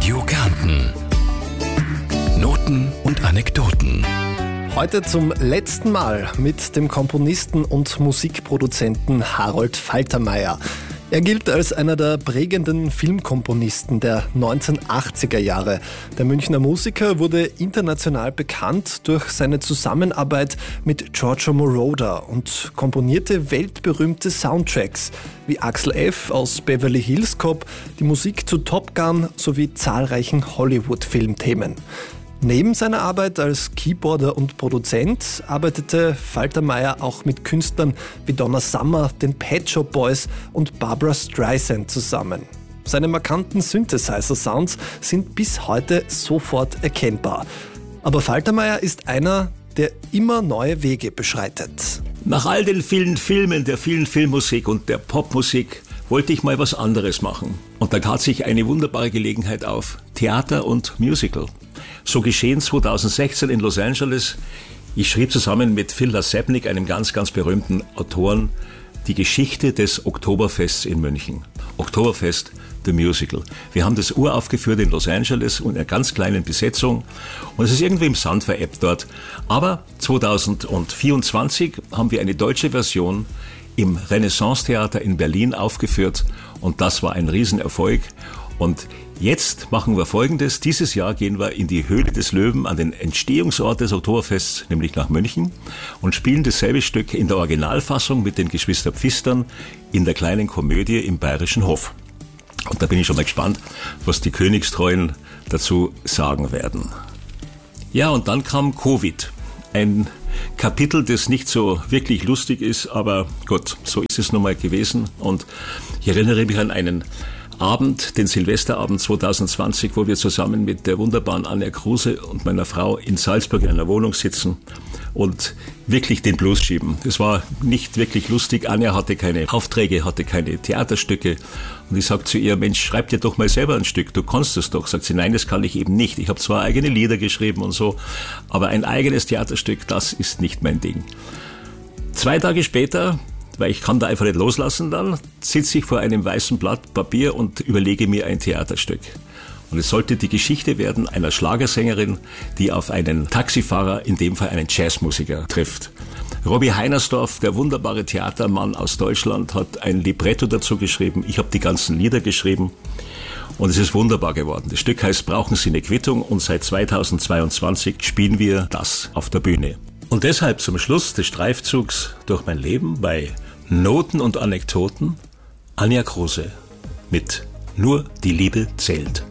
Radio Kärnten. Noten und Anekdoten. Heute zum letzten Mal mit dem Komponisten und Musikproduzenten Harold Faltermeier. Er gilt als einer der prägenden Filmkomponisten der 1980er Jahre. Der Münchner Musiker wurde international bekannt durch seine Zusammenarbeit mit Giorgio Moroder und komponierte weltberühmte Soundtracks wie Axel F. aus Beverly Hills Cop, die Musik zu Top Gun sowie zahlreichen Hollywood-Filmthemen. Neben seiner Arbeit als Keyboarder und Produzent arbeitete Faltermeier auch mit Künstlern wie Donna Summer, den Pet Shop Boys und Barbra Streisand zusammen. Seine markanten Synthesizer-Sounds sind bis heute sofort erkennbar. Aber Faltermeier ist einer, der immer neue Wege beschreitet. Nach all den vielen Filmen, der vielen Filmmusik und der Popmusik wollte ich mal was anderes machen. Und da tat sich eine wunderbare Gelegenheit auf: Theater und Musical. So geschehen 2016 in Los Angeles. Ich schrieb zusammen mit Phil Lasebnik, einem ganz, ganz berühmten Autoren, die Geschichte des Oktoberfests in München. Oktoberfest, the Musical. Wir haben das uraufgeführt in Los Angeles in einer ganz kleinen Besetzung und es ist irgendwie im Sand verebbt dort. Aber 2024 haben wir eine deutsche Version im Renaissance-Theater in Berlin aufgeführt und das war ein Riesenerfolg. Und jetzt machen wir Folgendes: Dieses Jahr gehen wir in die Höhle des Löwen, an den Entstehungsort des Oktoberfests, nämlich nach München, und spielen dasselbe Stück in der Originalfassung mit den Geschwister Pfistern in der kleinen Komödie im Bayerischen Hof. Und da bin ich schon mal gespannt, was die Königstreuen dazu sagen werden. Ja, und dann kam Covid. Ein Kapitel, das nicht so wirklich lustig ist, aber gut, so ist es nun mal gewesen. Und ich erinnere mich an einen Abend, den Silvesterabend 2020, wo wir zusammen mit der wunderbaren Anja Kruse und meiner Frau in Salzburg in einer Wohnung sitzen und wirklich den Blues schieben. Es war nicht wirklich lustig. Anja hatte keine Aufträge, hatte keine Theaterstücke. Und ich sagte zu ihr: Mensch, schreib dir doch mal selber ein Stück, du kannst es doch. Sagt sie: Nein, das kann ich eben nicht. Ich habe zwar eigene Lieder geschrieben und so, aber ein eigenes Theaterstück, das ist nicht mein Ding. 2 Tage später, weil ich kann da einfach nicht loslassen, dann sitze ich vor einem weißen Blatt Papier und überlege mir ein Theaterstück. Und es sollte die Geschichte werden einer Schlagersängerin, die auf einen Taxifahrer, in dem Fall einen Jazzmusiker, trifft. Robby Heinersdorf, der wunderbare Theatermann aus Deutschland, hat ein Libretto dazu geschrieben. Ich habe die ganzen Lieder geschrieben und es ist wunderbar geworden. Das Stück heißt Brauchen Sie eine Quittung und seit 2022 spielen wir das auf der Bühne. Und deshalb zum Schluss des Streifzugs durch mein Leben bei Noten und Anekdoten Anja Kruse mit Nur die Liebe zählt.